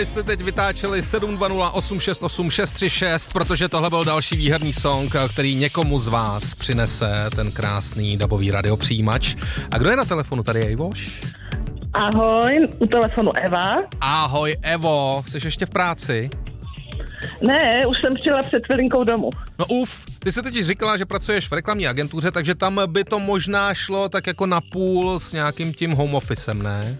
Jste teď vytáčeli 720868636, protože tohle byl další výherní song, který někomu z vás přinese ten krásný dabový radiopřijímač. A kdo je na telefonu? Tady je Ivoš. Ahoj, u telefonu Eva. Ahoj Evo, jsi ještě v práci? Ne, už jsem přijela před chvilinkou domů. No ty jsi totiž říkala, že pracuješ v reklamní agentuře, takže tam by to možná šlo tak jako na půl s nějakým tím home officem, ne?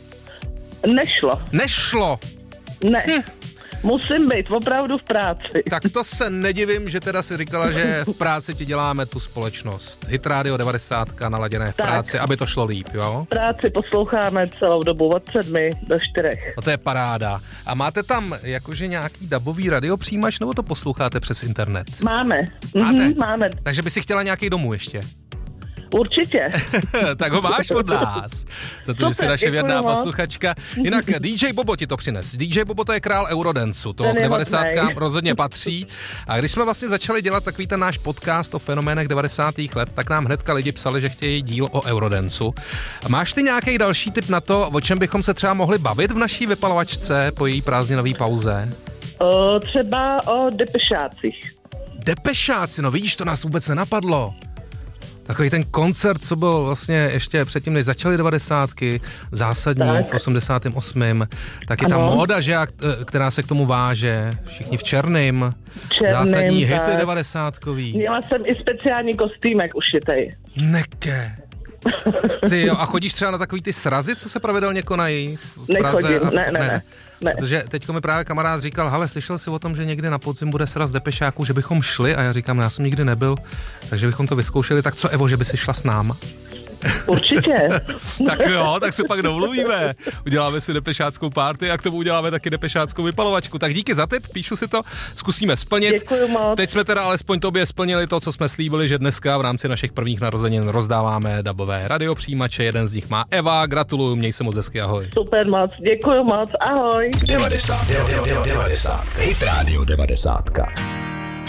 Nešlo. Ne. Musím být opravdu v práci. Tak to se nedivím, že teda si říkala, že v práci ti děláme tu společnost. Hit Radio 90 naladěné v práci, aby to šlo líp, jo? V práci posloucháme celou dobu od 7 do 4. No to je paráda. A máte tam jakože nějaký dabový radiopřijímač, nebo to posloucháte přes internet? Máme. Máme. Takže by si chtěla nějaký domů ještě? Určitě. Tak ho máš od nás. Za to, že jsi naše věrná posluchačka. Jinak DJ Bobo ti to přines. DJ Bobo to je král Eurodancu. To k 90kám rozhodně patří. A když jsme vlastně začali dělat takový ten náš podcast o fenoménech 90. let, tak nám hnedka lidi psali, že chtějí díl o Eurodancu. Máš ty nějaký další tip na to, o čem bychom se třeba mohli bavit v naší vypalovačce po její prázdninové pauze? Třeba o Depešácích. Depešáci, no vidíš, to nás vůbec nenapadlo. Takový ten koncert, co byl vlastně ještě předtím, než začaly 90ky, zásadní tak. V 88. Tak je ta móda, že, která se k tomu váže. Všichni v černým zásadní tak. Hity 90kový. Měla jsem i speciální kostýmek ušitej. Neke. Ty jo, a chodíš třeba na takový ty srazy, co se pravidelně konají v Praze? Nechodím, ne. Protože teďko mi právě kamarád říkal, hele, slyšel jsi o tom, že někdy na podzim bude sraz Depešáků, že bychom šli, a já říkám, já jsem nikdy nebyl, takže bychom to vyzkoušeli, tak co Evo, že by si šla s náma? Určitě. Tak jo, tak se pak domluvíme. Uděláme si depešáckou party a k tomu uděláme taky depešáckou vypalovačku. Tak díky za tip, píšu si to, zkusíme splnit. Děkuju moc. Teď jsme teda alespoň tobě splnili to, co jsme slíbili, že dneska v rámci našich prvních narozenin rozdáváme dabové radiopřijímače. Jeden z nich má Eva, gratuluju, měj se moc hezky, ahoj. Super moc, děkuju moc, ahoj. 90. Hit Radio 90.